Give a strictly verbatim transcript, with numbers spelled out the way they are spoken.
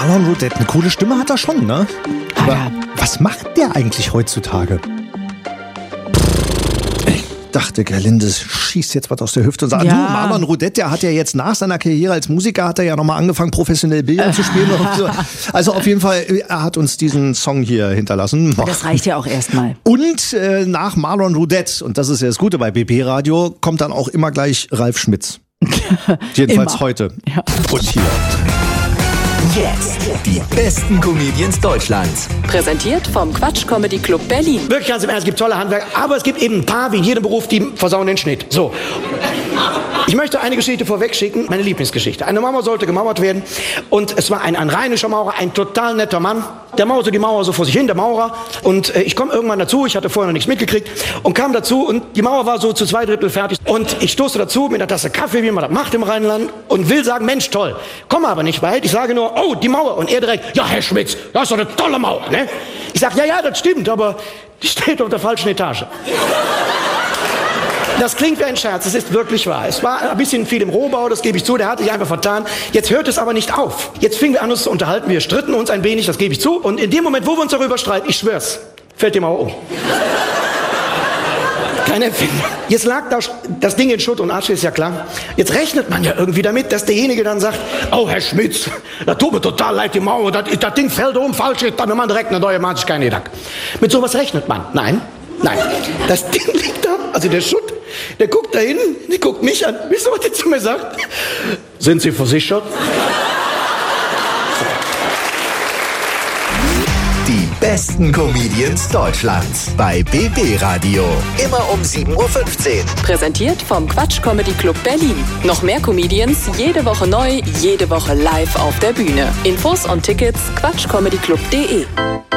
Marlon Roudette, eine coole Stimme hat er schon, ne? Aber ja. Was macht der eigentlich heutzutage? Ich dachte, Gerlinde schießt jetzt was aus der Hüfte und sagt, Ja. du, Marlon Roudette, der hat ja jetzt nach seiner Karriere als Musiker, hat er ja nochmal angefangen, professionell Billard zu spielen. Und so. Also auf jeden Fall, er hat uns diesen Song hier hinterlassen. Das reicht ja auch erstmal. Und äh, nach Marlon Roudette, und das ist ja das Gute bei B B Radio, kommt dann auch immer gleich Ralf Schmitz. Jedenfalls Immer. heute. Ja. Und hier. Jetzt die besten Comedians Deutschlands. Präsentiert vom Quatsch Comedy Club Berlin. Wirklich ganz im Ernst, es gibt tolle Handwerker, aber es gibt eben ein paar, wie in jedem Beruf, die versauen den Schnitt. So. Ich möchte eine Geschichte vorwegschicken, meine Lieblingsgeschichte. Eine Mauer sollte gemauert werden und es war ein, ein rheinischer Maurer, ein total netter Mann. Der mauerte die Mauer so vor sich hin, der Maurer. Und äh, ich komme irgendwann dazu, ich hatte vorher noch nichts mitgekriegt und kam dazu und die Mauer war so zu zwei Drittel fertig. Und ich stoße dazu mit einer Tasse Kaffee, wie man das macht im Rheinland, und will sagen, Mensch, toll. Komme aber nicht weit, ich sage nur, oh, die Mauer. Und er direkt, ja, Herr Schmitz, das ist doch eine tolle Mauer, ne? Ich sage, ja, ja, das stimmt, aber die steht auf der falschen Etage. Das klingt wie ein Scherz, es ist wirklich wahr. Es war ein bisschen viel im Rohbau, das gebe ich zu, der hatte sich einfach vertan. Jetzt hört es aber nicht auf. Jetzt fingen wir an, uns zu unterhalten, wir stritten uns ein wenig, das gebe ich zu. Und in dem Moment, wo wir uns darüber streiten, ich schwör's, fällt die Mauer um. Keine Empfindung. Jetzt lag da das Ding in Schutt und Asche, ist ja klar. Jetzt rechnet man ja irgendwie damit, dass derjenige dann sagt, oh, Herr Schmitz, das tut mir total leid, die Mauer, das, das Ding fällt um, falsch, dann wir machen direkt eine neue, macht sich keine Gedanken. Mit sowas rechnet man. Nein, nein. Das Ding liegt da, also der Schutt, der guckt da hin, der guckt mich an. Wisst ihr, was der zu mir sagt? Sind Sie versichert? Die besten Comedians Deutschlands bei B B Radio. Immer um sieben Uhr fünfzehn. Präsentiert vom Quatsch Comedy Club Berlin. Noch mehr Comedians, jede Woche neu, jede Woche live auf der Bühne. Infos und Tickets quatschcomedyclub punkt de.